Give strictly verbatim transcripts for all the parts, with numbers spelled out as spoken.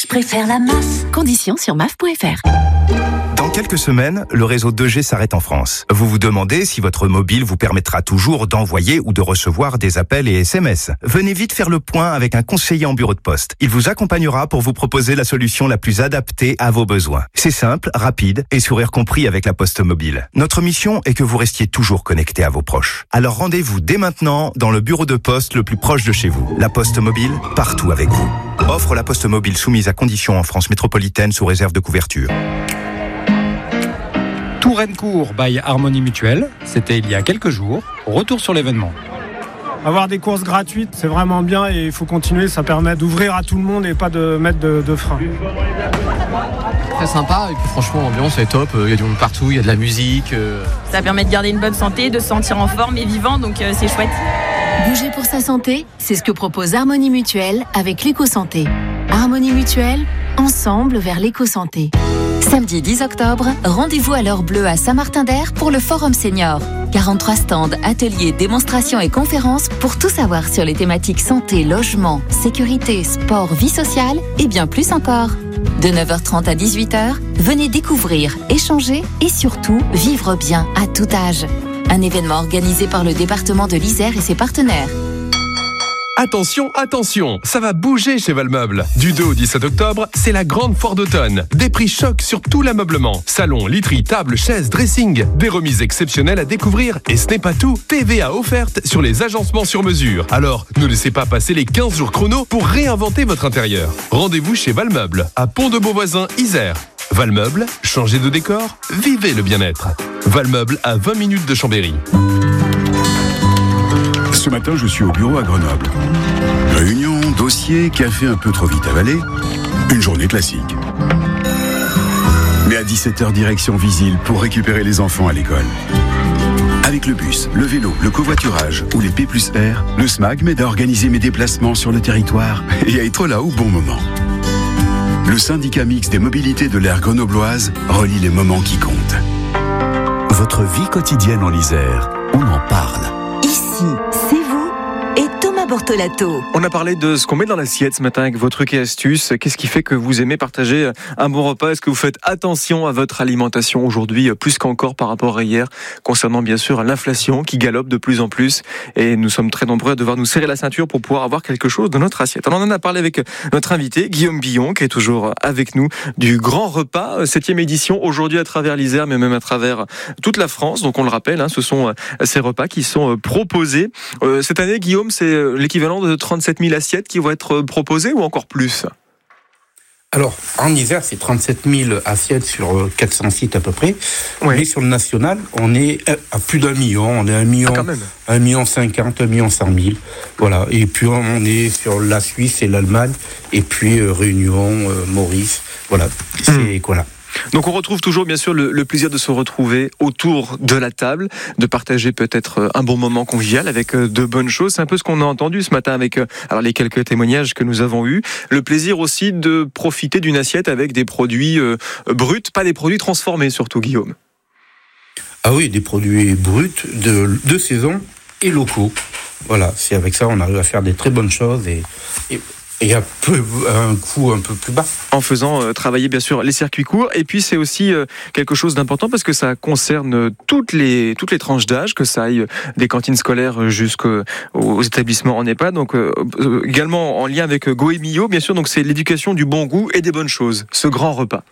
Je préfère la M A F. Conditions sur M A F point F R. Dans quelques semaines, le réseau deux G s'arrête en France. Vous vous demandez si votre mobile vous permettra toujours d'envoyer ou de recevoir des appels et S M S. Venez vite faire le point avec un conseiller en bureau de poste. Il vous accompagnera pour vous proposer la solution la plus adaptée à vos besoins. C'est simple, rapide et sourire compris avec la Poste Mobile. Notre mission est que vous restiez toujours connecté à vos proches. Alors rendez-vous dès maintenant dans le bureau de poste le plus proche de chez vous. La Poste Mobile, partout avec vous. Offre La Poste Mobile soumise à conditions en France métropolitaine sous réserve de couverture. Touraine-Court by Harmonie Mutuelle, c'était il y a quelques jours. Retour sur l'événement. Avoir des courses gratuites, c'est vraiment bien et il faut continuer, ça permet d'ouvrir à tout le monde et pas de mettre de, de frein. Très sympa et puis franchement l'ambiance est top, il y a du monde partout, il y a de la musique. Ça permet de garder une bonne santé, de se sentir en forme et vivant, donc euh, c'est chouette. Bouger pour sa santé, c'est ce que propose Harmonie Mutuelle avec l'éco-santé. Harmonie Mutuelle, ensemble vers l'éco-santé. Samedi dix octobre, rendez-vous à l'heure bleue à Saint-Martin-d'Air pour le Forum Senior. quarante-trois stands, ateliers, démonstrations et conférences pour tout savoir sur les thématiques santé, logement, sécurité, sport, vie sociale et bien plus encore. De neuf heures trente à dix-huit heures, venez découvrir, échanger et surtout vivre bien à tout âge. Un événement organisé par le département de l'Isère et ses partenaires. Attention, attention, ça va bouger chez Valmeuble. Du deux au dix-sept octobre, c'est la grande foire d'automne. Des prix chocs sur tout l'ameublement. Salon, literie, table, chaises, dressing. Des remises exceptionnelles à découvrir. Et ce n'est pas tout, T V A offerte sur les agencements sur mesure. Alors, ne laissez pas passer les quinze jours chrono pour réinventer votre intérieur. Rendez-vous chez Valmeuble, à Pont-de-Beauvoisin, Isère. Valmeuble, changez de décor, vivez le bien-être. Valmeuble à vingt minutes de Chambéry. Ce matin, je suis au bureau à Grenoble. Réunion, dossier, café un peu trop vite avalé. Une journée classique. Mais à dix-sept heures, direction Visil pour récupérer les enfants à l'école. Avec le bus, le vélo, le covoiturage ou les P plus R, le SMAG m'aide à organiser mes déplacements sur le territoire et à être là au bon moment. Le syndicat mixte des mobilités de l'aire grenobloise relie les moments qui comptent. Votre vie quotidienne en Isère, on en parle. Ici, c'est vous et Thomas Bortolato. On a parlé de ce qu'on met dans l'assiette ce matin avec vos trucs et astuces. Qu'est-ce qui fait que vous aimez partager un bon repas ? Est-ce que vous faites attention à votre alimentation aujourd'hui, plus qu'encore par rapport à hier, concernant bien sûr l'inflation qui galope de plus en plus, et nous sommes très nombreux à devoir nous serrer la ceinture pour pouvoir avoir quelque chose dans notre assiette. Alors on en a parlé avec notre invité Guillaume Billon, qui est toujours avec nous, du Grand Repas, septième édition, aujourd'hui à travers l'Isère, mais même à travers toute la France. Donc on le rappelle, hein, ce sont ces repas qui sont proposés. Euh, cette année, Guillaume, c'est l'équivalent de trente-sept mille assiettes qui vont être proposées ou encore plus ? Alors, en Isère, c'est trente-sept mille assiettes sur quatre cents sites à peu près. Oui. Mais sur le national, on est à plus d'un million. On est à un million, ah, un million cinquante, un million cent mille. Voilà. Et puis, on est sur la Suisse et l'Allemagne. Et puis, euh, Réunion, euh, Maurice. Voilà. C'est, mmh. voilà. Donc on retrouve toujours bien sûr le, le plaisir de se retrouver autour de la table, de partager peut-être un bon moment convivial avec de bonnes choses. C'est un peu ce qu'on a entendu ce matin avec alors les quelques témoignages que nous avons eus. Le plaisir aussi de profiter d'une assiette avec des produits euh, bruts, pas des produits transformés surtout, Guillaume. Ah oui, des produits bruts de, de saison et locaux. Voilà, c'est avec ça on arrive à faire des très bonnes choses et... et... Et un, peu, un coût un peu plus bas. En faisant euh, travailler bien sûr les circuits courts. Et puis c'est aussi euh, quelque chose d'important parce que ça concerne toutes les, toutes les tranches d'âge, que ça aille des cantines scolaires jusqu'aux établissements en EHPAD. Donc euh, également en lien avec Goemio, bien sûr. Donc c'est l'éducation du bon goût et des bonnes choses. Ce grand repas.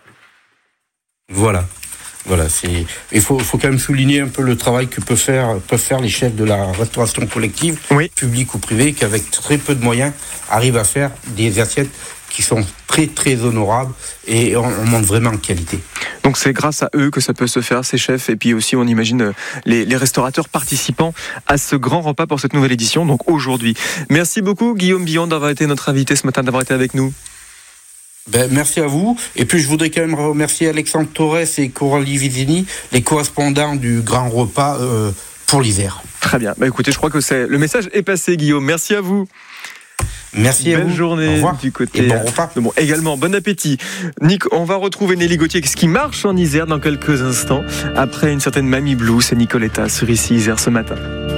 Voilà. Voilà, c'est. Il faut, faut quand même souligner un peu le travail que peuvent faire, peuvent faire les chefs de la restauration collective, oui. publique ou privée, qui avec très peu de moyens arrivent à faire des assiettes qui sont très très honorables et on, on monte vraiment en qualité. Donc c'est grâce à eux que ça peut se faire, ces chefs, et puis aussi on imagine les, les restaurateurs participant à ce grand repas pour cette nouvelle édition, donc aujourd'hui. Merci beaucoup Guillaume Billon d'avoir été notre invité ce matin, d'avoir été avec nous. Ben, merci à vous. Et puis, je voudrais quand même remercier Alexandre Torres et Coralie Vizini, les correspondants du Grand Repas euh, pour l'Isère. Très bien. Bah, écoutez, je crois que c'est... le message est passé, Guillaume. Merci à vous. Merci à Belle vous. journée du côté. Et bon repas. Bon, également, bon appétit. Nick, on va retrouver Nelly Gauthier, ce qui marche en Isère dans quelques instants. Après une certaine Mamie Blue, c'est Nicoletta sur ici Isère ce matin.